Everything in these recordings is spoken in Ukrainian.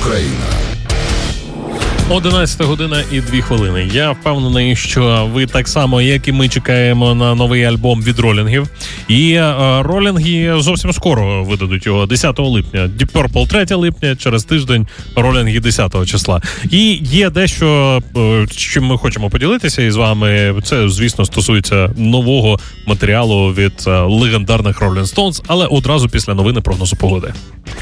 Україна. 11 година і 2 хвилини. Я впевнений, що ви так само, як і ми, чекаємо на новий альбом від Ролінгів. І Ролінги зовсім скоро видадуть його 10 липня. Deep Purple 3 липня, через тиждень Ролінги 10 числа. І є дещо, з чим ми хочемо поділитися із вами. Це, звісно, стосується нового матеріалу від легендарних Rolling Stones, але одразу після новини прогнозу погоди.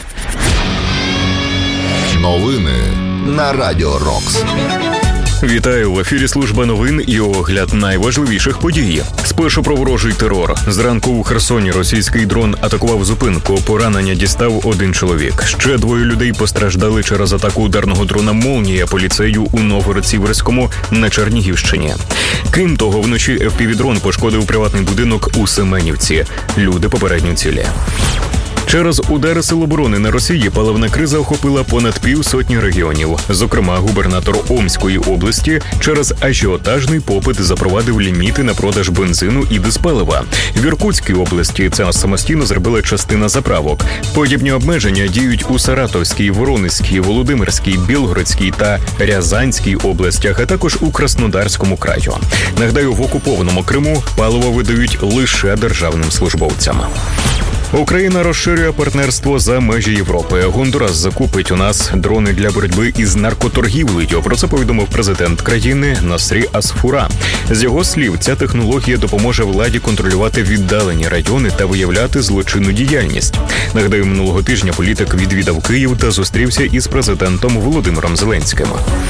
Новини на Радіо Рокс. Вітаю, в ефірі служба новин і огляд найважливіших подій. Спершу про ворожий терор. Зранку у Херсоні російський дрон атакував зупинку. Поранення дістав 1 чоловік. Ще 2 людей постраждали через атаку ударного дрона «Молнія» по ліцею у Новгород-Сіверському на Чернігівщині. Крім того, вночі FPV-дрон пошкодив приватний будинок у Семенівці. Люди попередньо цілі. Через удари Сил оборони на Росії паливна криза охопила понад 50 регіонів. Зокрема, губернатор Омської області через ажіотажний попит запровадив ліміти на продаж бензину і диспалива. В Іркутській області це самостійно зробила частина заправок. Подібні обмеження діють у Саратовській, Воронезькій, Володимирській, Білгородській та Рязанській областях, а також у Краснодарському краю. Нагадаю, в окупованому Криму паливо видають лише державним службовцям. Україна розширює партнерство за межі Європи. Гондурас закупить у нас дрони для боротьби із наркоторгівлею. Про це повідомив президент країни Насрі Асфура. З його слів, ця технологія допоможе владі контролювати віддалені райони та виявляти злочинну діяльність. Нагадаю, минулого тижня політик відвідав Київ та зустрівся із президентом Володимиром Зеленським.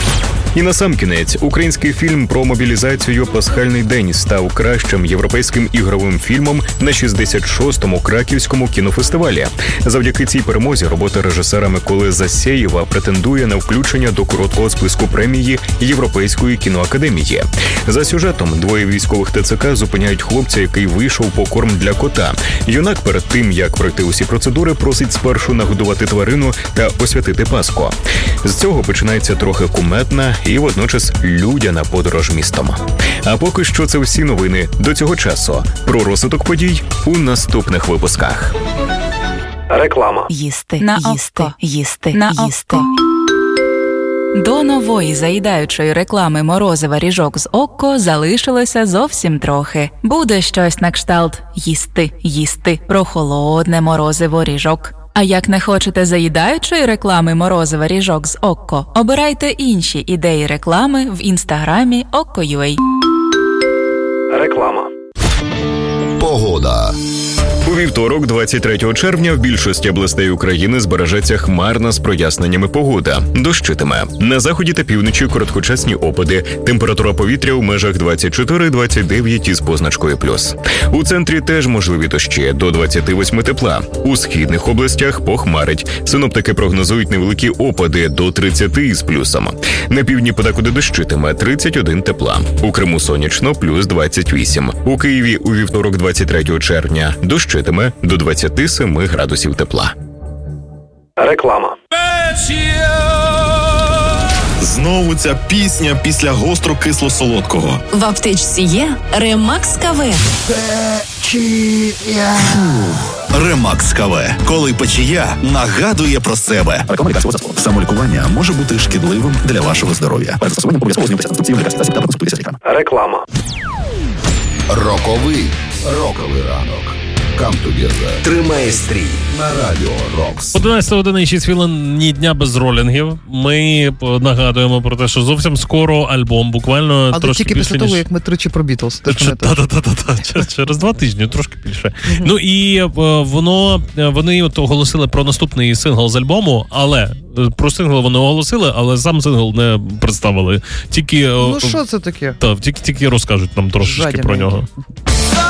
І насамкінець, український фільм про мобілізацію «Пасхальний день» став кращим європейським ігровим фільмом на 66-му Краківському кінофестивалі. Завдяки цій перемозі робота режисера Миколи Засєєва претендує на включення до короткого списку премії Європейської кіноакадемії. За сюжетом, 2 військових ТЦК зупиняють хлопця, який вийшов по корм для кота. Юнак перед тим, як пройти усі процедури, просить спершу нагодувати тварину та освятити Пасху. З цього починається трохи кумедна і водночас людяна подорож містом. А поки що це всі новини до цього часу. Про розвиток подій у наступних випусках. Реклама. Їсти на око. Їсти на око. До нової заїдаючої реклами морозива ріжок з Окко залишилося зовсім трохи. Буде щось на кшталт їсти прохолодне морозиво ріжок. А як не хочете заїдаючої реклами морозива ріжок з Окко, обирайте інші ідеї реклами в інстаграмі Okko.ua. Реклама. Погода. У вівторок, 23 червня, в більшості областей України збережеться хмарна з проясненнями погода. Дощитиме. На заході та півночі короткочасні опади. Температура повітря у межах 24-29 із позначкою плюс. У центрі теж можливі дощі, до 28 тепла. У східних областях похмарить. Синоптики прогнозують невеликі опади до 30 із плюсом. На півдні подекуди дощитиме, 31 тепла. У Криму сонячно, плюс 28. У Києві у вівторок, 23 червня, дощитиме до 27 градусів тепла. Реклама. Знову ця пісня після гостро-кисло-солодкого. В аптечці є Ремакс КВ. Ремакс КВ. Коли печія нагадує про себе. Самолікування може бути шкідливим для вашого здоров'я. Перед застосуванням обов'язково знайомитися з інструкцією лікарської засіб та консультуйтеся з лікарем. Реклама. Роковий ранок. Come together. Тримає стрій. На Радіо Рокс. 11 година і 6 хвилин, ні дня без ролінгів. Ми нагадуємо про те, що зовсім скоро альбом, буквально але трошки тільки більше, після того, як ми тричі про Бітлз. Та. Через 2 тижні, трошки більше. Ну і вони оголосили про наступний сингл з альбому, але про сингл вони оголосили, але сам сингл не представили. Тільки ну що це таке? Тільки розкажуть нам трошечки про нього.